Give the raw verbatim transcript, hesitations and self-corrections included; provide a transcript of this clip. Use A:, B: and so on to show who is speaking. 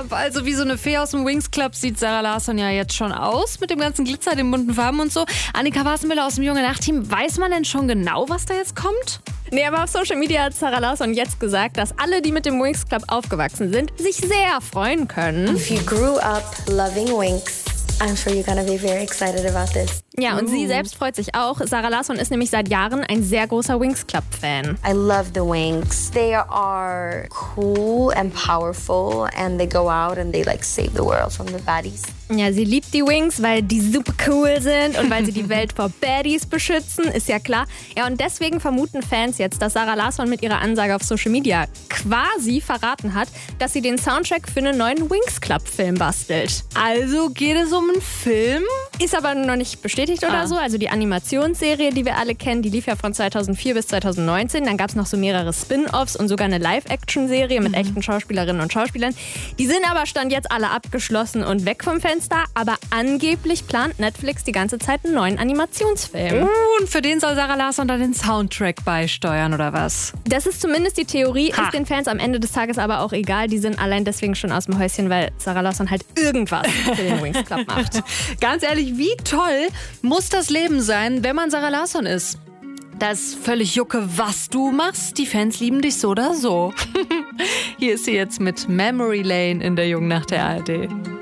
A: also wie so eine Fee aus dem Winx Club sieht Sarah Larsson ja jetzt schon aus, mit dem ganzen Glitzer, den bunten Farben und so. Annika Wassenmüller aus dem Junge Nacht-Team, weiß man denn schon genau, was da jetzt kommt?
B: Nee, aber auf Social Media hat Sarah Larsson jetzt gesagt, dass alle, die mit dem Winx Club aufgewachsen sind, sich sehr freuen können.
C: If you grew up loving Winx, I'm sure you're gonna be very excited about this.
B: Ja, und uh. sie selbst freut sich auch. Sarah Larsson ist nämlich seit Jahren ein sehr großer Winx Club-Fan.
C: I love the Winx. They are cool and powerful and they go out and they like save the world from the baddies.
B: Ja, sie liebt die Winx, weil die super cool sind und weil sie die Welt vor Baddies beschützen, ist ja klar. Ja, und deswegen vermuten Fans jetzt, dass Sarah Larsson mit ihrer Ansage auf Social Media quasi verraten hat, dass sie den Soundtrack für einen neuen Winx Club-Film bastelt.
A: Also geht es um einen Film?
B: Ist aber noch nicht bestätigt oder ah. so. Also die Animationsserie, die wir alle kennen, die lief ja von zweitausendvier bis zweitausendneunzehn. Dann gab es noch so mehrere Spin-Offs und sogar eine Live-Action-Serie mit mhm. echten Schauspielerinnen und Schauspielern. Die sind aber Stand jetzt alle abgeschlossen und weg vom Fenster. Aber angeblich plant Netflix die ganze Zeit einen neuen Animationsfilm.
A: Uh, und für den soll Sarah Larsson dann den Soundtrack beisteuern, oder was?
B: Das ist zumindest die Theorie, ha. ist den Fans am Ende des Tages aber auch egal. Die sind allein deswegen schon aus dem Häuschen, weil Sarah Larsson halt irgendwas für den Winx Club macht.
A: Ganz ehrlich, wie toll muss das Leben sein, wenn man Sarah Larsson ist? Das ist völlig Jucke, was du machst. Die Fans lieben dich so oder so. Hier ist sie jetzt mit Memory Lane in der Jungen Nacht der A R D.